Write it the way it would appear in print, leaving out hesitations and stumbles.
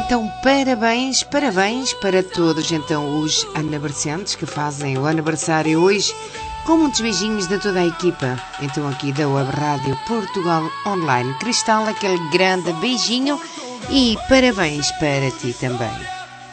Então, parabéns para todos então os aniversariantes que fazem o aniversário hoje, com muitos beijinhos de toda a equipa, então aqui da Web Rádio Portugal Online. Cristal, aquele grande beijinho e parabéns para ti também.